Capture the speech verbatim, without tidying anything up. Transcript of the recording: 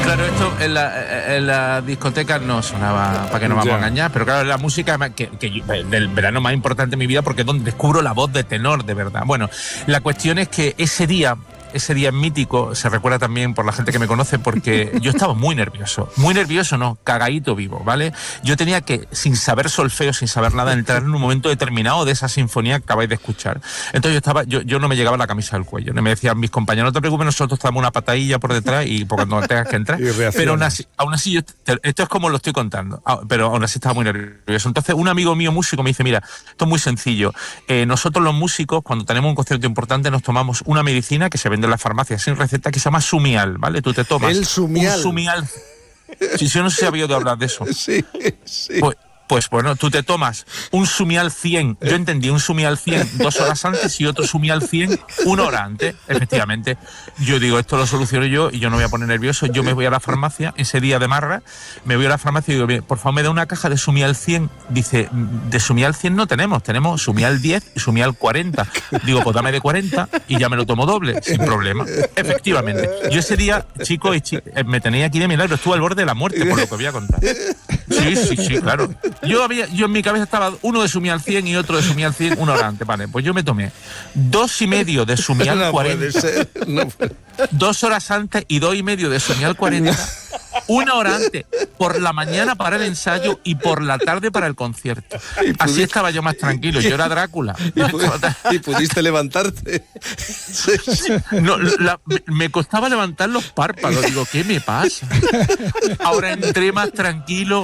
Claro, esto en la, en la discoteca no sonaba, para que no vamos a engañar, pero claro, la música que, que del verano más importante de mi vida, porque es donde descubro la voz de tenor, de verdad. Bueno, la cuestión es que ese día... Ese día mítico se recuerda también por la gente que me conoce porque yo estaba muy nervioso. Muy nervioso, no, cagadito vivo, ¿vale? Yo tenía que, sin saber solfeo, sin saber nada, entrar en un momento determinado de esa sinfonía que acabáis de escuchar. Entonces yo estaba, yo, yo no me llegaba la camisa al cuello. No me decían mis compañeros, no te preocupes, nosotros estamos una patadilla por detrás y por cuando tengas que entrar. Pero aún así, aún así yo, esto es como lo estoy contando, pero aún así estaba muy nervioso. Entonces un amigo mío músico me dice, mira, esto es muy sencillo. Eh, nosotros los músicos, cuando tenemos un concierto importante, nos tomamos una medicina que se vende en la farmacia sin receta que se llama Sumial, ¿vale? Tú te tomas el Sumial. un Sumial. Si yo no sé si había oído hablar de eso. Sí, sí. Pues, pues bueno, tú te tomas un Sumial cien, yo entendí un Sumial cien dos horas antes y otro Sumial cien una hora antes, efectivamente. Yo digo, esto lo soluciono yo y yo no me voy a poner nervioso, yo me voy a la farmacia, ese día de marra, me voy a la farmacia y digo, bien, por favor me da una caja de Sumial cien. Dice, de Sumial cien no tenemos, tenemos Sumial diez y Sumial cuarenta. Digo, pues dame de cuarenta y ya me lo tomo doble, sin problema. Efectivamente. Yo ese día, chicos y chicas, me tenía aquí de milagro, estuve al borde de la muerte, por lo que voy a contar. Sí, sí, sí, claro. Yo había, yo en mi cabeza estaba uno de Sumial cien y otro de Sumial cien una hora antes, vale. Pues yo me tomé dos y medio de Sumial no cuarenta. Puede ser, no puede. Dos horas antes y dos y medio de Sumial cuarenta. Una hora antes, por la mañana para el ensayo y por la tarde para el concierto. Así estaba yo más tranquilo, yo era Drácula. ¿Y, pudiste, ¿y pudiste levantarte? No, la, me costaba levantar los párpados, digo, ¿qué me pasa? Ahora entré más tranquilo.